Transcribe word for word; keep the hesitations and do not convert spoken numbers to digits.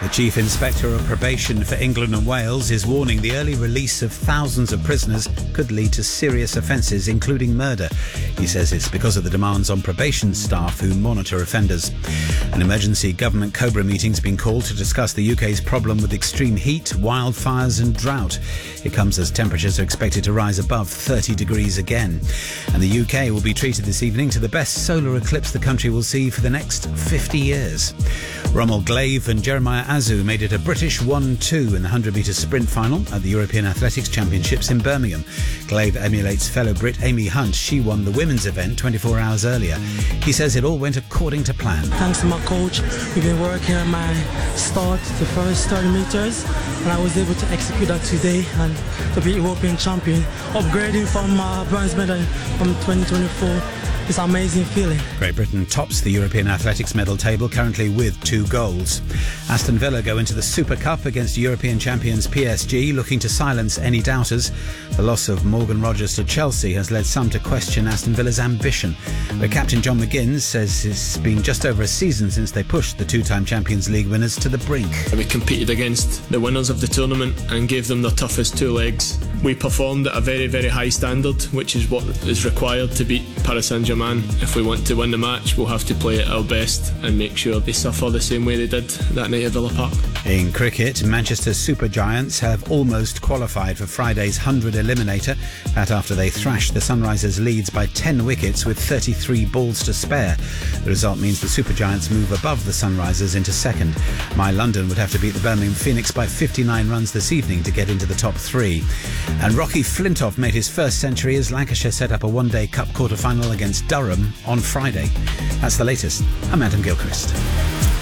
The Chief Inspector of Probation for England and Wales is warning the early release of thousands of prisoners could lead to serious offences, including murder. He says it's because of the demands on probation staff who monitor offenders. An emergency government COBRA meeting's been called to discuss the U K's problem with extreme heat, wildfires and drought. It comes as temperatures are expected to rise above thirty degrees again. And the U K will be treated this evening to the best solar eclipse the country will see for the next fifty years. Rommel Glaive and Jeremiah Azu made it a British one two in the one hundred metre sprint final at the European Athletics Championships in Birmingham. Glaive emulates fellow Brit Amy Hunt. She won the women's event twenty-four hours earlier. He says it all went according to plan. Thanks to my coach, we've been working on my start, the first thirty metres, and I was able to execute that today and to be European champion, upgrading from uh, bronze medal from twenty twenty-four. It's an amazing feeling. Great Britain tops the European athletics medal table currently with two golds. Aston Villa go into the Super Cup against European champions P S G, looking to silence any doubters. The loss of Morgan Rogers to Chelsea has led some to question Aston Villa's ambition. But captain John McGinn says it's been just over a season since they pushed the two-time Champions League winners to the brink. We competed against the winners of the tournament and gave them their toughest two legs. We performed at a very, very high standard, which is what is required to beat Paris Saint-Germain. If we want to win the match, we'll have to play at our best and make sure they suffer the same way they did that night at Villa Park. In cricket, Manchester Super Giants have almost qualified for Friday's one hundred eliminator. That after they thrashed the Sunrisers Leeds by ten wickets with thirty-three balls to spare. The result means the Super Giants move above the Sunrisers into second. My London would have to beat the Birmingham Phoenix by fifty-nine runs this evening to get into the top three. And Rocky Flintoff made his first century as Lancashire set up a one-day cup quarter-final against Durham on Friday. That's the latest. I'm Adam Gilchrist.